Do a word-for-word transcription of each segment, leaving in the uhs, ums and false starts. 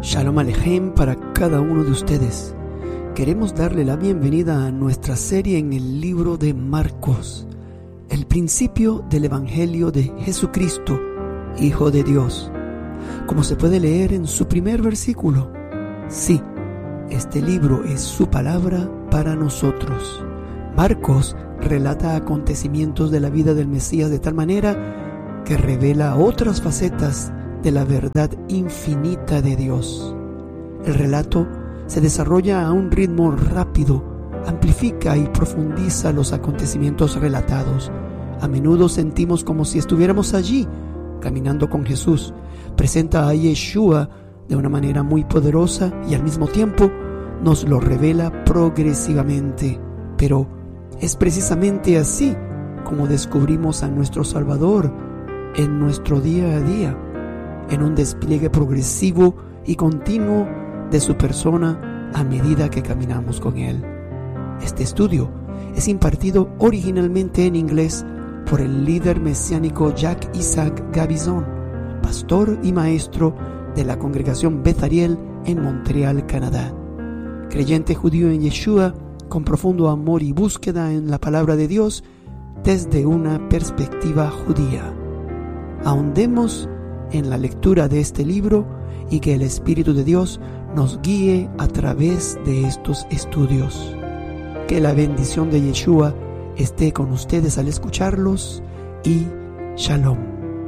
Shalom Alejem para cada uno de ustedes. Queremos darle la bienvenida a nuestra serie en el libro de Marcos, el principio del Evangelio de Jesucristo, Hijo de Dios. Como se puede leer en su primer versículo, sí, este libro es su palabra para nosotros. Marcos relata acontecimientos de la vida del Mesías de tal manera que revela otras facetas de la verdad infinita de Dios. El relato se desarrolla a un ritmo rápido, amplifica y profundiza los acontecimientos relatados. A menudo sentimos como si estuviéramos allí, caminando con Jesús. Presenta a Yeshua de una manera muy poderosa y al mismo tiempo nos lo revela progresivamente. Pero es precisamente así como descubrimos a nuestro Salvador en nuestro día a día, en un despliegue progresivo y continuo de su persona a medida que caminamos con Él. Este estudio es impartido originalmente en inglés por el líder mesiánico Jack Isaac Gabizon, pastor y maestro de la congregación Beth Ariel en Montreal, Canadá. Creyente judío en Yeshua, con profundo amor y búsqueda en la palabra de Dios desde una perspectiva judía. Ahondemos en la lectura de este libro y que el Espíritu de Dios nos guíe a través de estos estudios. Que la bendición de Yeshua esté con ustedes al escucharlos y Shalom.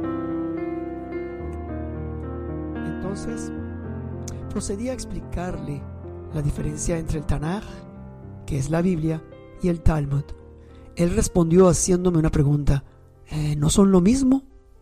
Entonces, procedí a explicarle la diferencia entre el Tanaj, que es la Biblia, y el Talmud. Él respondió haciéndome una pregunta: ¿Eh, ¿no son lo mismo?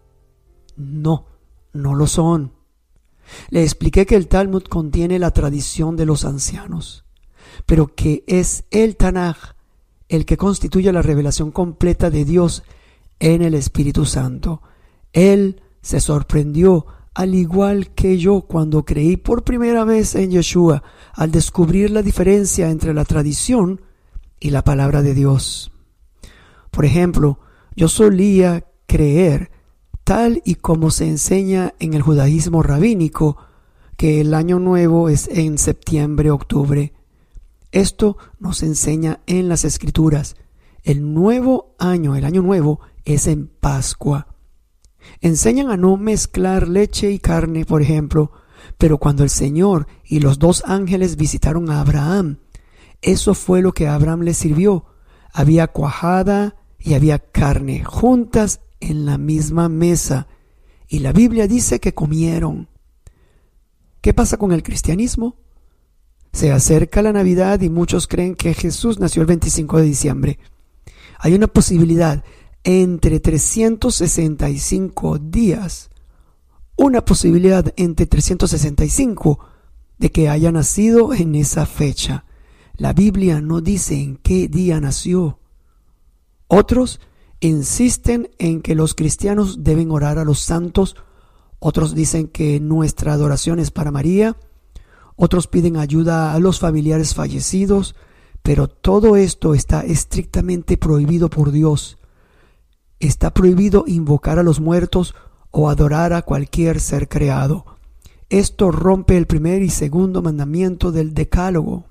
No. No lo son. Le expliqué que el Talmud contiene la tradición de los ancianos, pero que es el Tanaj el que constituye la revelación completa de Dios en el Espíritu Santo. Él se sorprendió, al igual que yo, cuando creí por primera vez en Yeshua, al descubrir la diferencia entre la tradición y la palabra de Dios. Por ejemplo, yo solía creer, tal y como se enseña en el judaísmo rabínico, que el año nuevo es en septiembre-octubre. Esto nos enseña en las escrituras. El nuevo año, el año nuevo, es en Pascua. Enseñan a no mezclar leche y carne, por ejemplo, pero cuando el Señor y los dos ángeles visitaron a Abraham, eso fue lo que a Abraham le sirvió. Había cuajada y había carne juntas en la misma mesa, y la Biblia dice que comieron. ¿Qué pasa con el cristianismo? Se acerca la Navidad y muchos creen que Jesús nació el veinticinco de diciembre. Hay una posibilidad entre trescientos sesenta y cinco días, una posibilidad entre trescientos sesenta y cinco de que haya nacido en esa fecha. La Biblia no dice en qué día nació. Otros insisten en que los cristianos deben orar a los santos, otros dicen que nuestra adoración es para María, otros piden ayuda a los familiares fallecidos, pero todo esto está estrictamente prohibido por Dios. Está prohibido invocar a los muertos o adorar a cualquier ser creado. Esto rompe el primer y segundo mandamiento del Decálogo.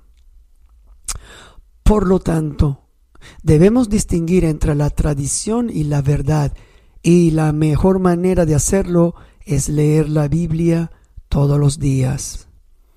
Por lo tanto, debemos distinguir entre la tradición y la verdad, y la mejor manera de hacerlo es leer la Biblia todos los días.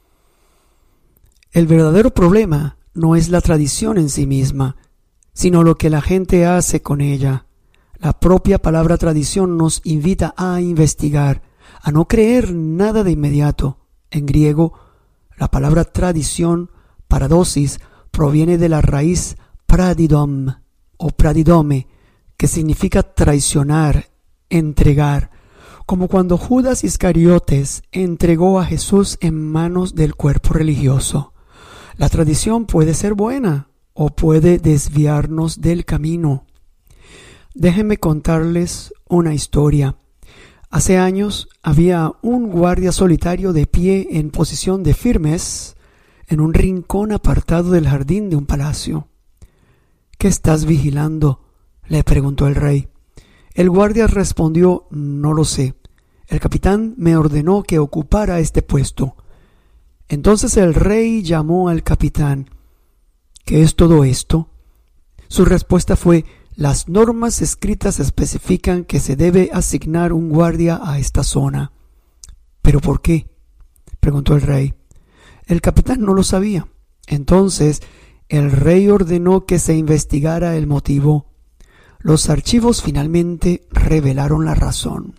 El verdadero problema no es la tradición en sí misma, sino lo que la gente hace con ella. La propia palabra tradición nos invita a investigar, a no creer nada de inmediato. En griego, la palabra tradición, paradosis, proviene de la raíz pradidom o pradidome, que significa traicionar, entregar, como cuando Judas Iscariotes entregó a Jesús en manos del cuerpo religioso. La tradición puede ser buena o puede desviarnos del camino. Déjenme contarles una historia. Hace años había un guardia solitario de pie en posición de firmes en un rincón apartado del jardín de un palacio. ¿Qué estás vigilando?, le preguntó el rey. El guardia respondió: no lo sé. El capitán me ordenó que ocupara este puesto. Entonces el rey llamó al capitán. ¿Qué es todo esto? Su respuesta fue: las normas escritas especifican que se debe asignar un guardia a esta zona. ¿Pero por qué?, preguntó el rey. El capitán no lo sabía. Entonces el rey ordenó que se investigara el motivo. Los archivos finalmente revelaron la razón.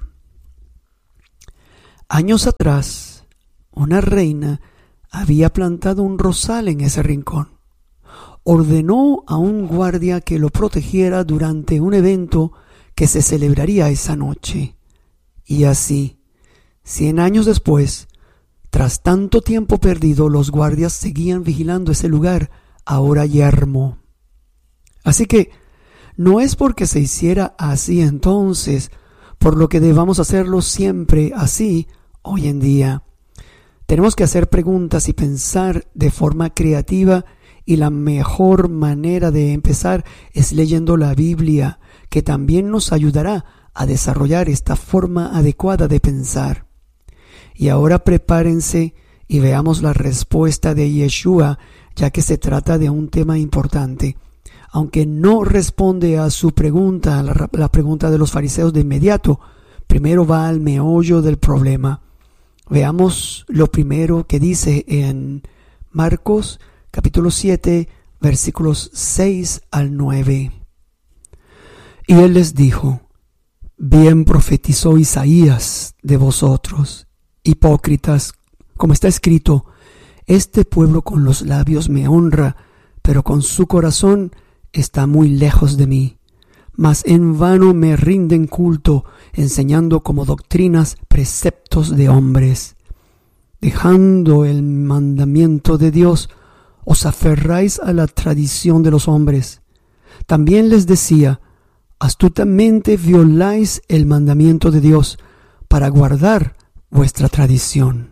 Años atrás, una reina había plantado un rosal en ese rincón. Ordenó a un guardia que lo protegiera durante un evento que se celebraría esa noche. Y así, cien años después, tras tanto tiempo perdido, los guardias seguían vigilando ese lugar, ahora yermo. Así que no es porque se hiciera así entonces, por lo que debamos hacerlo siempre así hoy en día. Tenemos que hacer preguntas y pensar de forma creativa, y la mejor manera de empezar es leyendo la Biblia, que también nos ayudará a desarrollar esta forma adecuada de pensar. Y ahora prepárense y veamos la respuesta de Yeshua, ya que se trata de un tema importante. Aunque no responde a su pregunta, la, la pregunta de los fariseos de inmediato, primero va al meollo del problema. Veamos lo primero que dice en Marcos capítulo siete, versículos seis al nueve. Y él les dijo: bien profetizó Isaías de vosotros, hipócritas, como está escrito: este pueblo con los labios me honra, pero con su corazón está muy lejos de mí. Mas en vano me rinden culto, enseñando como doctrinas preceptos de hombres. Dejando el mandamiento de Dios, os aferráis a la tradición de los hombres. También les decía: astutamente violáis el mandamiento de Dios para guardar vuestra tradición.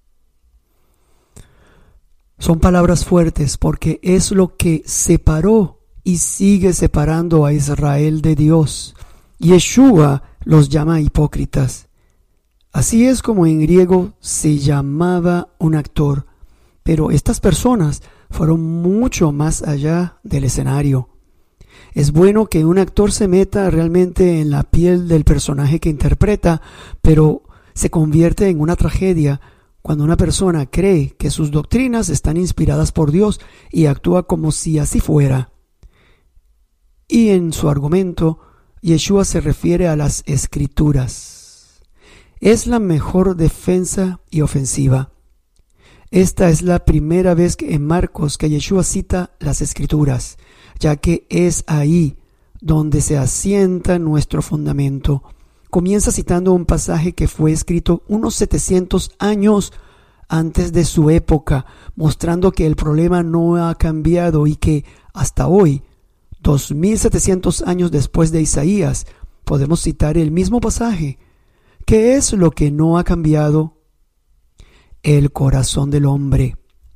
Son palabras fuertes, porque es lo que separó y sigue separando a Israel de Dios. Yeshua los llama hipócritas. Así es como en griego se llamaba un actor, pero estas personas fueron mucho más allá del escenario. Es bueno que un actor se meta realmente en la piel del personaje que interpreta, pero se convierte en una tragedia cuando una persona cree que sus doctrinas están inspiradas por Dios y actúa como si así fuera. Y en su argumento, Yeshua se refiere a las Escrituras. Es la mejor defensa y ofensiva. Esta es la primera vez que en Marcos que Yeshua cita las Escrituras, ya que es ahí donde se asienta nuestro fundamento. Comienza citando un pasaje que fue escrito unos setecientos años antes de su época, mostrando que el problema no ha cambiado y que hasta hoy, dos mil setecientos años después de Isaías, podemos citar el mismo pasaje. ¿Qué es lo que no ha cambiado? El corazón del hombre.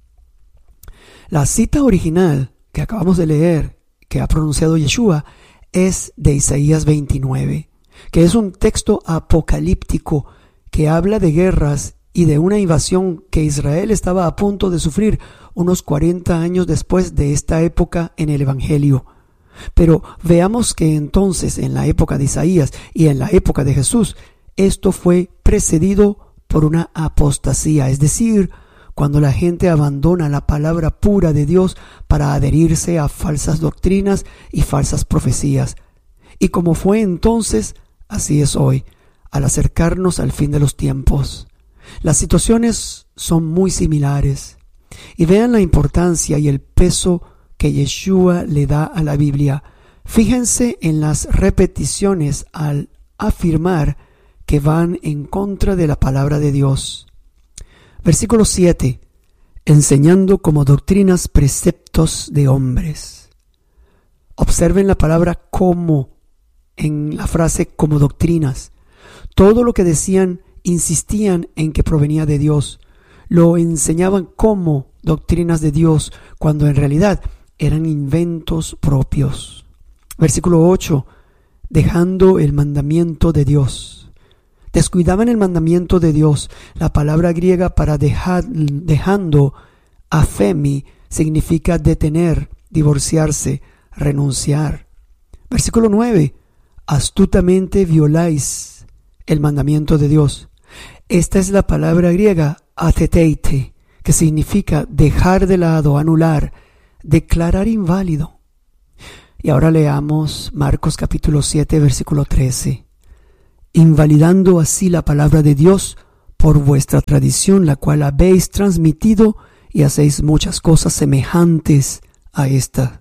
La cita original que acabamos de leer, que ha pronunciado Yeshua, es de Isaías veintinueve, que es un texto apocalíptico que habla de guerras y de una invasión que Israel estaba a punto de sufrir unos cuarenta años después de esta época en el Evangelio. Pero veamos que entonces, en la época de Isaías y en la época de Jesús, esto fue precedido por una apostasía, es decir, cuando la gente abandona la palabra pura de Dios para adherirse a falsas doctrinas y falsas profecías. Y como fue entonces, así es hoy, al acercarnos al fin de los tiempos. Las situaciones son muy similares. Y vean la importancia y el peso que Yeshua le da a la Biblia. Fíjense en las repeticiones al afirmar que van en contra de la palabra de Dios. Versículo siete. Enseñando como doctrinas preceptos de hombres. Observen la palabra como en la frase como doctrinas. Todo lo que decían insistían en que provenía de Dios. Lo enseñaban como doctrinas de Dios, cuando en realidad eran inventos propios. Versículo ocho. Dejando el mandamiento de Dios. Descuidaban el mandamiento de Dios. La palabra griega para dejar, dejando, afemi, significa detener, divorciarse, renunciar. Versículo nueve. Astutamente violáis el mandamiento de Dios. Esta es la palabra griega atheteite, que significa dejar de lado, anular, declarar inválido. Y ahora leamos Marcos capítulo siete, versículo trece. Invalidando así la palabra de Dios por vuestra tradición, la cual habéis transmitido, y hacéis muchas cosas semejantes a estas.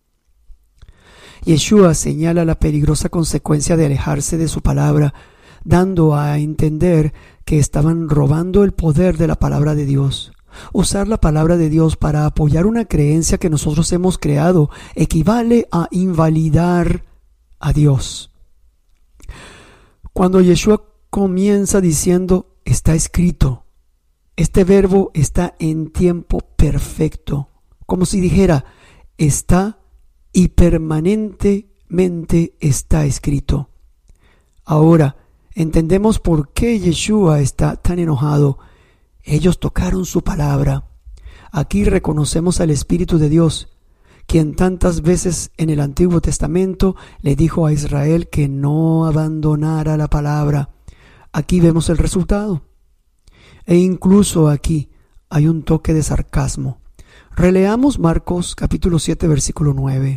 Yeshua señala la peligrosa consecuencia de alejarse de su palabra, dando a entender que estaban robando el poder de la palabra de Dios. Usar la palabra de Dios para apoyar una creencia que nosotros hemos creado equivale a invalidar a Dios. Cuando Yeshua comienza diciendo está escrito, este verbo está en tiempo perfecto, como si dijera está y permanentemente está escrito. Ahora entendemos por qué Yeshua está tan enojado. Ellos tocaron su palabra. Aquí reconocemos al Espíritu de Dios, quien tantas veces en el Antiguo Testamento le dijo a Israel que no abandonara la palabra. Aquí vemos el resultado. E incluso aquí hay un toque de sarcasmo. Releamos Marcos capítulo siete, versículo nueve.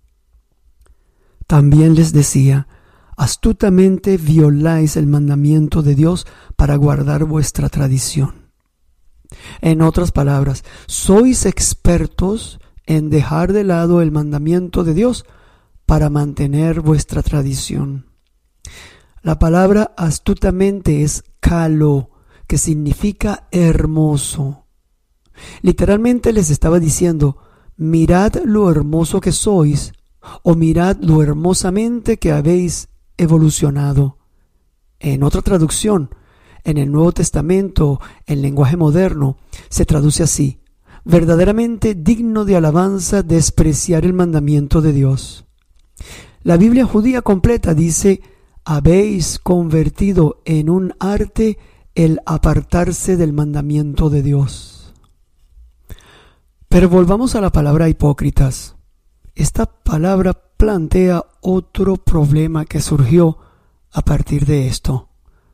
También les decía, astutamente violáis el mandamiento de Dios para guardar vuestra tradición. En otras palabras, sois expertos en dejar de lado el mandamiento de Dios para mantener vuestra tradición. La palabra astutamente es kalo, que significa hermoso. Literalmente les estaba diciendo, mirad lo hermoso que sois, o mirad lo hermosamente que habéis evolucionado. En otra traducción, en el Nuevo Testamento, en lenguaje moderno, se traduce así: verdaderamente digno de alabanza despreciar el mandamiento de Dios. La Biblia judía completa dice, habéis convertido en un arte el apartarse del mandamiento de Dios. Pero volvamos a la palabra hipócritas. Esta palabra plantea otro problema que surgió a partir de esto.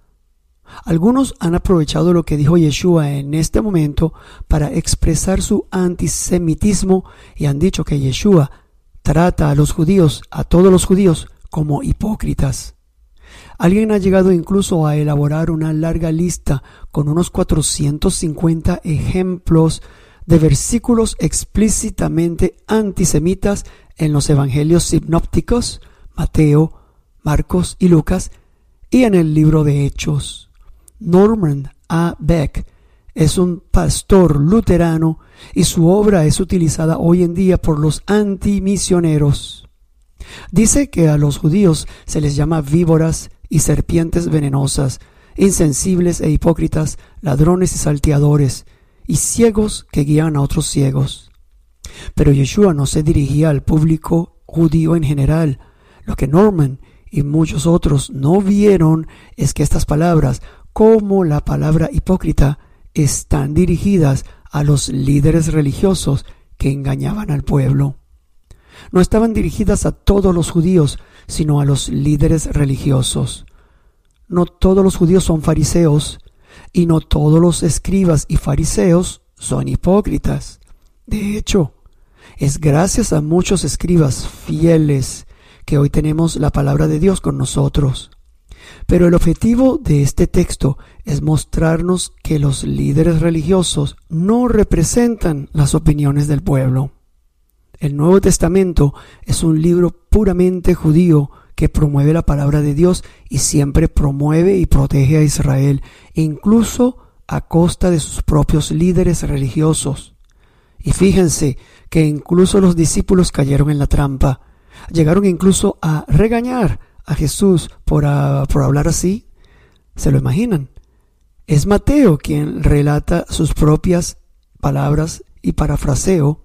Algunos han aprovechado lo que dijo Yeshua en este momento para expresar su antisemitismo y han dicho que Yeshua trata a los judíos, a todos los judíos, como hipócritas. Alguien ha llegado incluso a elaborar una larga lista con unos cuatrocientos cincuenta ejemplos de versículos explícitamente antisemitas en los evangelios sinópticos, Mateo, Marcos y Lucas, y en el libro de Hechos. Norman A. Beck es un pastor luterano y su obra es utilizada hoy en día por los antimisioneros. Dice que a los judíos se les llama víboras y serpientes venenosas, insensibles e hipócritas, ladrones y salteadores, y ciegos que guían a otros ciegos. Pero Yeshua no se dirigía al público judío en general. Lo que Norman y muchos otros no vieron es que estas palabras, como la palabra hipócrita, están dirigidas a los líderes religiosos que engañaban al pueblo. No estaban dirigidas a todos los judíos, sino a los líderes religiosos. No todos los judíos son fariseos, y no todos los escribas y fariseos son hipócritas. De hecho, es gracias a muchos escribas fieles que hoy tenemos la palabra de Dios con nosotros. Pero el objetivo de este texto es mostrarnos que los líderes religiosos no representan las opiniones del pueblo. El Nuevo Testamento es un libro puramente judío que promueve la palabra de Dios y siempre promueve y protege a Israel, incluso a costa de sus propios líderes religiosos. Y fíjense que incluso los discípulos cayeron en la trampa. Llegaron incluso a regañar a Jesús por, a, por hablar así. ¿Se lo imaginan? Es Mateo quien relata sus propias palabras y parafraseo.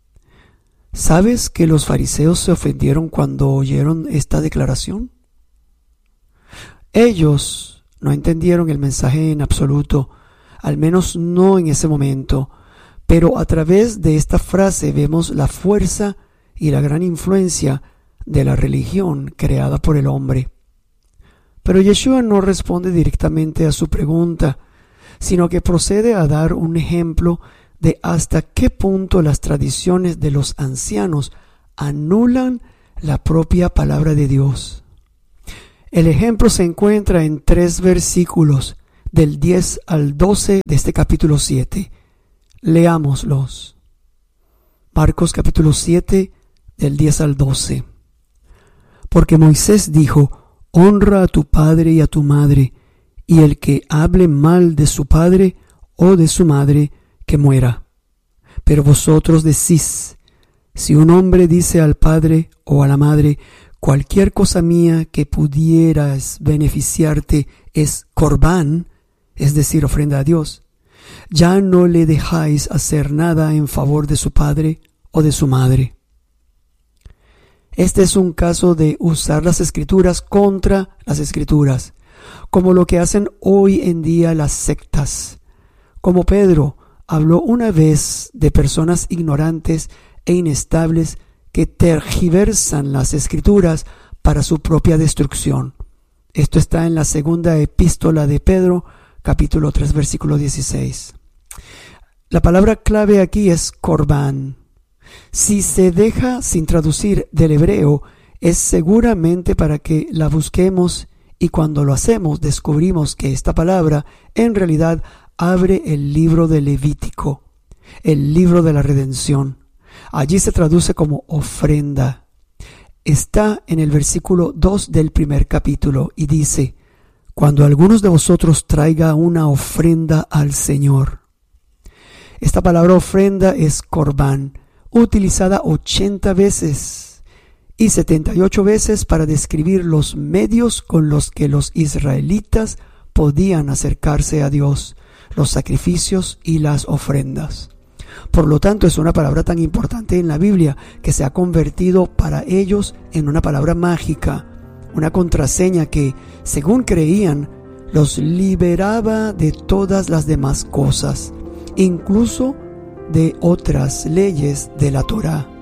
¿Sabes que los fariseos se ofendieron cuando oyeron esta declaración? Ellos no entendieron el mensaje en absoluto, al menos no en ese momento, pero a través de esta frase vemos la fuerza y la gran influencia de la religión creada por el hombre. Pero Yeshua no responde directamente a su pregunta, sino que procede a dar un ejemplo de hasta qué punto las tradiciones de los ancianos anulan la propia palabra de Dios. El ejemplo se encuentra en tres versículos, del diez al doce de este capítulo siete. Leámoslos. Marcos capítulo siete, del diez al doce. Porque Moisés dijo: honra a tu padre y a tu madre, y el que hable mal de su padre o de su madre, que muera. Pero vosotros decís: si un hombre dice al padre o a la madre, cualquier cosa mía que pudieras beneficiarte es corbán, es decir, ofrenda a Dios, ya no le dejáis hacer nada en favor de su padre o de su madre. Este es un caso de usar las escrituras contra las escrituras, como lo que hacen hoy en día las sectas. Como Pedro habló una vez de personas ignorantes e inestables que tergiversan las escrituras para su propia destrucción. Esto está en la segunda epístola de Pedro, capítulo tres, versículo dieciséis. La palabra clave aquí es corbán. Si se deja sin traducir del hebreo, es seguramente para que la busquemos, y cuando lo hacemos descubrimos que esta palabra en realidad abre el libro de Levítico, el libro de la redención. Allí se traduce como ofrenda. Está en el versículo dos del primer capítulo y dice: cuando algunos de vosotros traiga una ofrenda al Señor. Esta palabra ofrenda es corbán, utilizada ochenta veces y setenta y ocho veces para describir los medios con los que los israelitas podían acercarse a Dios, los sacrificios y las ofrendas. Por lo tanto, es una palabra tan importante en la Biblia que se ha convertido para ellos en una palabra mágica, una contraseña que, según creían, los liberaba de todas las demás cosas, incluso de otras leyes de la Torá.